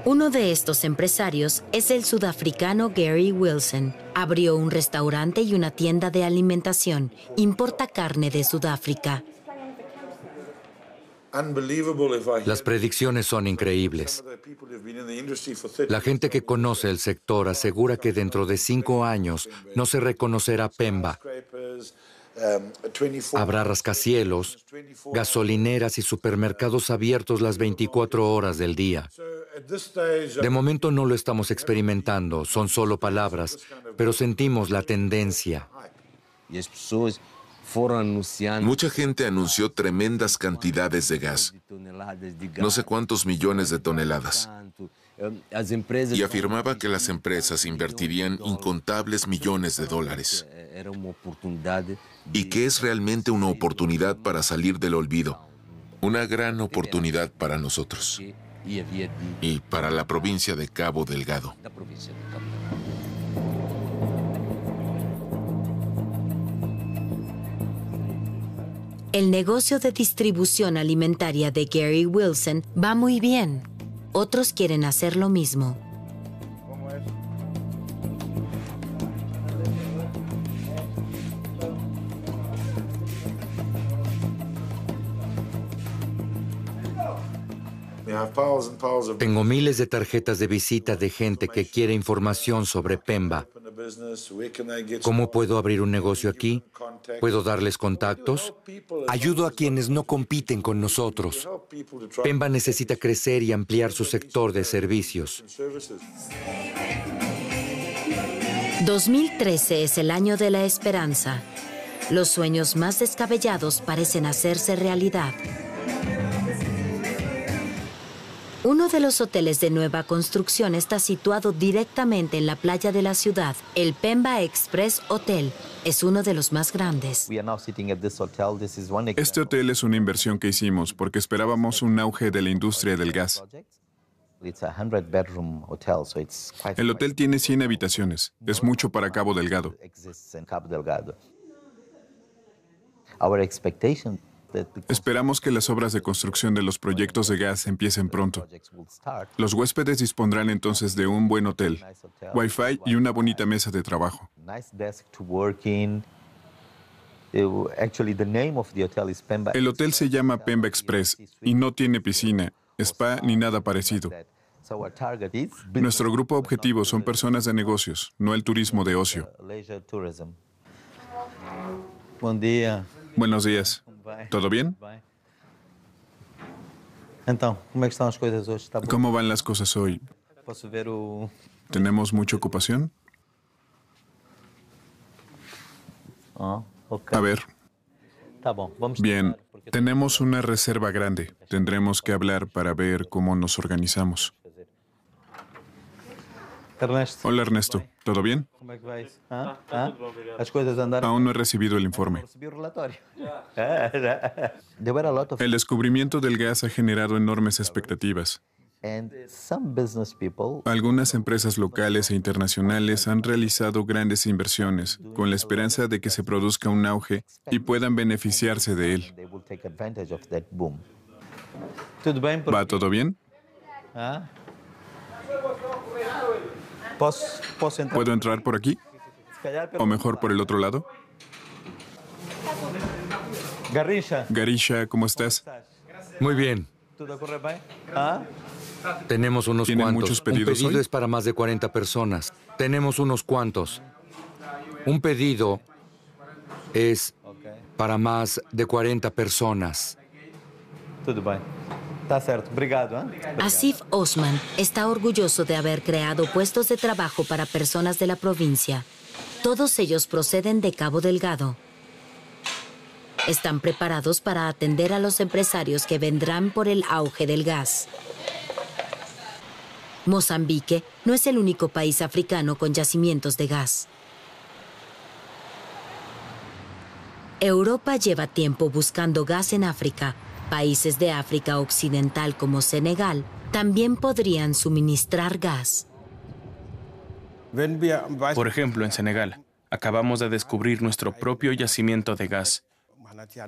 Uno de estos empresarios es el sudafricano Gary Wilson. Abrió un restaurante y una tienda de alimentación. Importa carne de Sudáfrica. Las predicciones son increíbles. La gente que conoce el sector asegura que dentro de 5 años no se reconocerá Pemba. Habrá rascacielos, gasolineras y supermercados abiertos las 24 horas del día. De momento no lo estamos experimentando, son solo palabras, pero sentimos la tendencia. Mucha gente anunció tremendas cantidades de gas, no sé cuántos millones de toneladas, y afirmaba que las empresas invertirían incontables millones de dólares, y que es realmente una oportunidad para salir del olvido, una gran oportunidad para nosotros y para la provincia de Cabo Delgado. El negocio de distribución alimentaria de Gary Wilson va muy bien. Otros quieren hacer lo mismo. Tengo miles de tarjetas de visita de gente que quiere información sobre Pemba. ¿Cómo puedo abrir un negocio aquí? ¿Puedo darles contactos? Ayudo a quienes no compiten con nosotros. Pemba necesita crecer y ampliar su sector de servicios. 2013 es el año de la esperanza. Los sueños más descabellados parecen hacerse realidad. Uno de los hoteles de nueva construcción está situado directamente en la playa de la ciudad. El Pemba Express Hotel es uno de los más grandes. Este hotel es una inversión que hicimos porque esperábamos un auge de la industria del gas. El hotel tiene 100 habitaciones. Es mucho para Cabo Delgado. Esperamos que las obras de construcción de los proyectos de gas empiecen pronto. Los huéspedes dispondrán entonces de un buen hotel, Wi-Fi y una bonita mesa de trabajo. El hotel se llama Pemba Express y no tiene piscina, spa ni nada parecido. Nuestro grupo objetivo son personas de negocios, no el turismo de ocio. Buen día. Buenos días. ¿Todo bien? ¿Cómo van las cosas hoy? ¿Tenemos mucha ocupación? A ver. Bien, tenemos una reserva grande. Tendremos que hablar para ver cómo nos organizamos. Hola, Ernesto. ¿Todo bien? Aún no he recibido el informe. El descubrimiento del gas ha generado enormes expectativas. Algunas empresas locales e internacionales han realizado grandes inversiones con la esperanza de que se produzca un auge y puedan beneficiarse de él. ¿Va todo bien? ¿Puedo entrar por aquí? ¿O mejor por el otro lado? Garisha, ¿cómo estás? Muy bien. Tenemos unos ¿Tienen cuantos. muchos pedidos Un pedido hoy? es para más de 40 personas. Tenemos unos cuantos. Un pedido es para más de 40 personas. Asif Osman está orgulloso de haber creado puestos de trabajo para personas de la provincia. Todos ellos proceden de Cabo Delgado. Están preparados para atender a los empresarios que vendrán por el auge del gas. Mozambique no es el único país africano con yacimientos de gas. Europa lleva tiempo buscando gas en África. Países de África Occidental como Senegal también podrían suministrar gas. Por ejemplo, en Senegal, acabamos de descubrir nuestro propio yacimiento de gas.